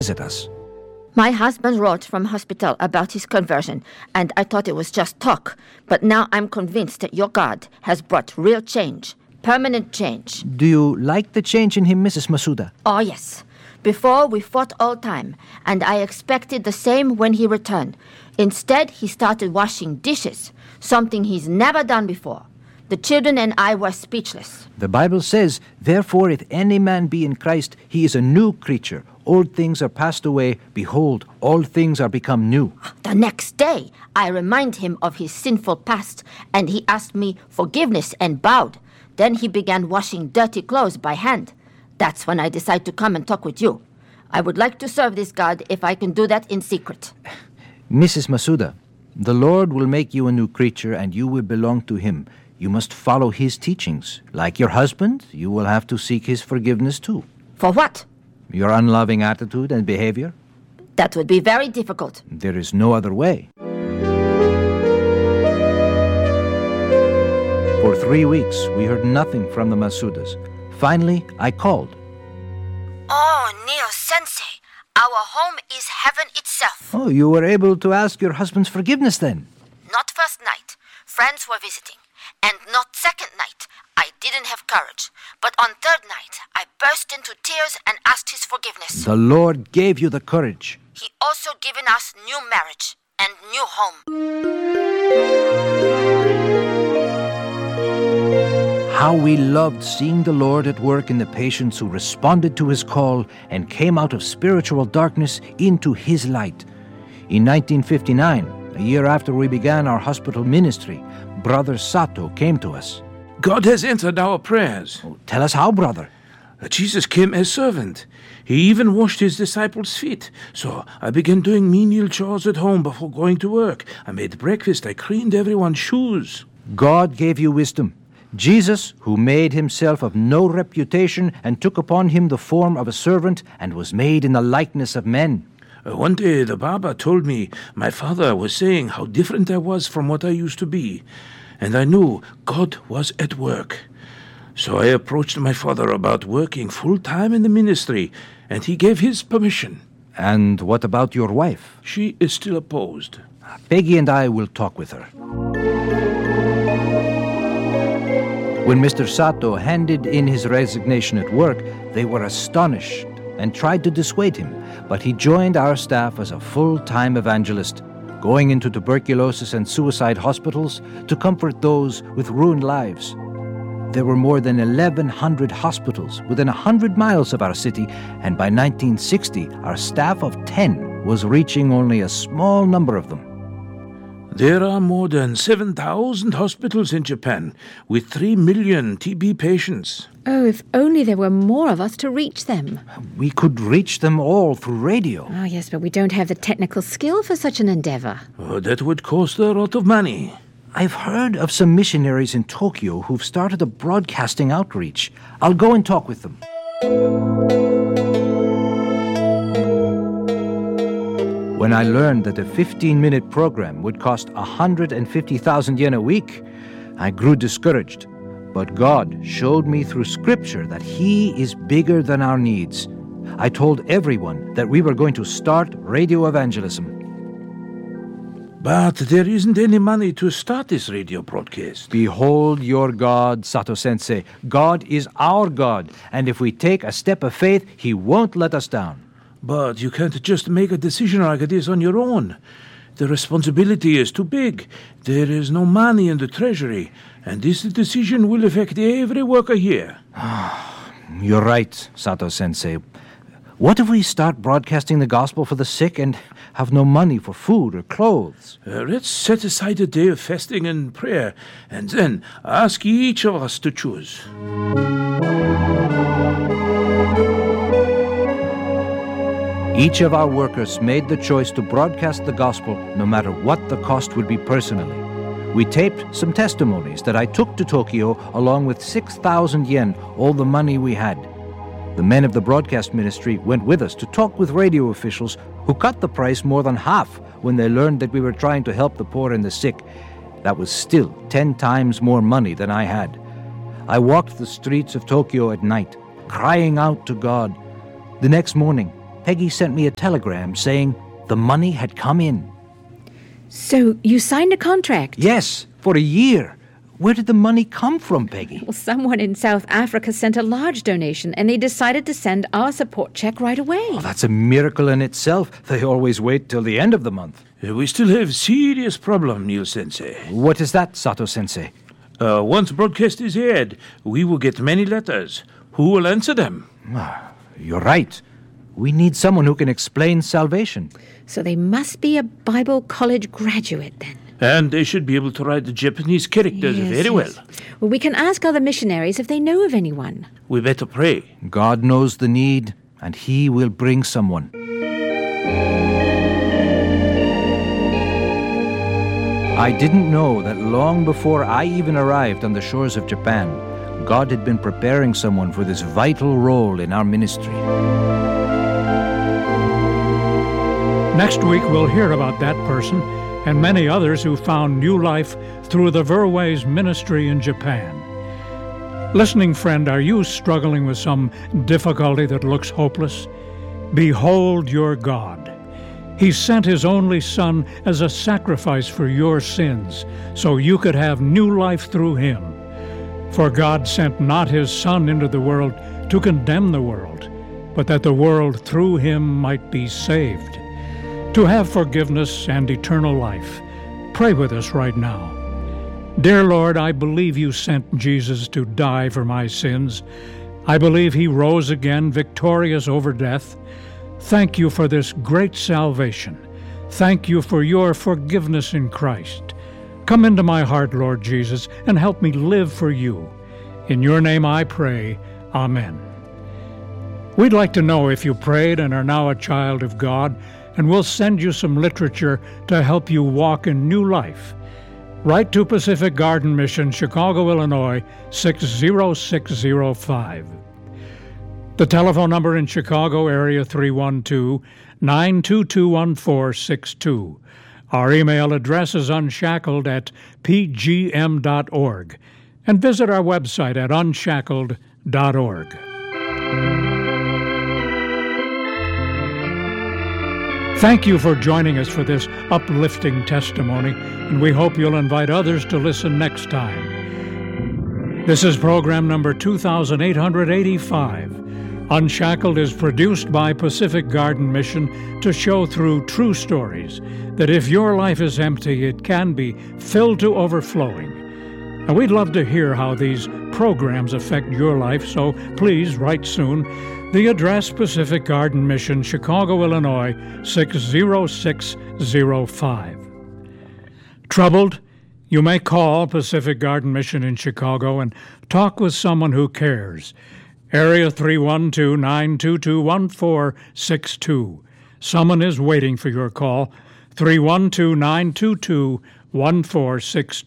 visit us. My husband wrote from hospital about his conversion, and I thought it was just talk. But now I'm convinced that your God has brought real change, permanent change. Do you like the change in him, Mrs. Masuda? Oh, yes. Before, we fought all time, and I expected the same when he returned. Instead, he started washing dishes, something he's never done before. The children and I were speechless. The Bible says, "Therefore, if any man be in Christ, he is a new creature. Old things are passed away. Behold, all things are become new." The next day, I remind him of his sinful past, and he asked me forgiveness and bowed. Then he began washing dirty clothes by hand. That's when I decided to come and talk with you. I would like to serve this God if I can do that in secret. Mrs. Masuda, the Lord will make you a new creature and you will belong to him. You must follow his teachings. Like your husband, you will have to seek his forgiveness too. For what? Your unloving attitude and behavior? That would be very difficult. There is no other way. For 3 weeks, we heard nothing from the Masudas. Finally, I called. Oh, Neo-sensei, our home is heaven itself. Oh, you were able to ask your husband's forgiveness then? Not first night. Friends were visiting. And not second night. I didn't have courage. But on third night, I burst into tears and asked his forgiveness. The Lord gave you the courage. He also given us new marriage and new home. How we loved seeing the Lord at work in the patients who responded to his call and came out of spiritual darkness into his light. In 1959, a year after we began our hospital ministry, Brother Sato came to us. God has answered our prayers. Oh, tell us how, brother. Jesus came as servant. He even washed his disciples' feet. So I began doing menial chores at home before going to work. I made breakfast. I cleaned everyone's shoes. God gave you wisdom. Jesus, who made himself of no reputation and took upon him the form of a servant and was made in the likeness of men. One day the Baba told me my father was saying how different I was from what I used to be. And I knew God was at work. So I approached my father about working full-time in the ministry, and he gave his permission. And what about your wife? She is still opposed. Peggy and I will talk with her. When Mr. Sato handed in his resignation at work, they were astonished and tried to dissuade him, but he joined our staff as a full-time evangelist, going into tuberculosis and suicide hospitals to comfort those with ruined lives. There were more than 1,100 hospitals within 100 miles of our city, and by 1960, our staff of 10 was reaching only a small number of them. There are more than 7,000 hospitals in Japan, with 3 million TB patients. Oh, if only there were more of us to reach them. We could reach them all through radio. Ah, yes, but we don't have the technical skill for such an endeavor. Oh, that would cost a lot of money. I've heard of some missionaries in Tokyo who've started a broadcasting outreach. I'll go and talk with them. When I learned that a 15-minute program would cost 150,000 yen a week, I grew discouraged. But God showed me through Scripture that He is bigger than our needs. I told everyone that we were going to start radio evangelism. But there isn't any money to start this radio broadcast. Behold your God, Sato-sensei. God is our God, and if we take a step of faith, He won't let us down. But you can't just make a decision like this on your own. The responsibility is too big. There is no money in the treasury, and this decision will affect every worker here. You're right, Sato-sensei. What if we start broadcasting the gospel for the sick and have no money for food or clothes? Let's set aside a day of fasting and prayer, and then ask each of us to choose. Each of our workers made the choice to broadcast the gospel no matter what the cost would be personally. We taped some testimonies that I took to Tokyo along with 6,000 yen, all the money we had. The men of the broadcast ministry went with us to talk with radio officials who cut the price more than half when they learned that we were trying to help the poor and the sick. That was still 10 times more money than I had. I walked the streets of Tokyo at night, crying out to God. The next morning, Peggy sent me a telegram saying the money had come in. So you signed a contract? Yes, for a year. Where did the money come from, Peggy? Well, someone in South Africa sent a large donation, and they decided to send our support check right away. Oh, that's a miracle in itself. They always wait till the end of the month. We still have serious problem, Neil Sensei. What is that, Sato Sensei? Once broadcast is aired, we will get many letters. Who will answer them? You're right. We need someone who can explain salvation. So they must be a Bible college graduate then. And they should be able to write the Japanese characters very well. Well, we can ask other missionaries if they know of anyone. We better pray. God knows the need, and He will bring someone. I didn't know that long before I even arrived on the shores of Japan, God had been preparing someone for this vital role in our ministry. Next week, we'll hear about that person and many others who found new life through the Verways ministry in Japan. Listening friend, are you struggling with some difficulty that looks hopeless? Behold your God. He sent His only Son as a sacrifice for your sins, so you could have new life through Him. For God sent not His Son into the world to condemn the world, but that the world through Him might be saved. To have forgiveness and eternal life, pray with us right now. Dear Lord, I believe You sent Jesus to die for my sins. I believe He rose again victorious over death. Thank You for this great salvation. Thank You for Your forgiveness in Christ. Come into my heart, Lord Jesus, and help me live for You. In Your name I pray. Amen. We'd like to know if you prayed and are now a child of God, and we'll send you some literature to help you walk in new life. Write to Pacific Garden Mission, Chicago, Illinois, 60605. The telephone number in Chicago area 312-922-1462. Our email address is unshackled@pgm.org. And visit our website at unshackled.org. Thank you for joining us for this uplifting testimony, and we hope you'll invite others to listen next time. This is program number 2885. Unshackled is produced by Pacific Garden Mission to show through true stories that if your life is empty, it can be filled to overflowing. And we'd love to hear how these programs affect your life, so please write soon. The address, Pacific Garden Mission, Chicago, Illinois, 60605. Troubled? You may call Pacific Garden Mission in Chicago and talk with someone who cares. Area 312-922-1462. Someone is waiting for your call. 312-922-1462.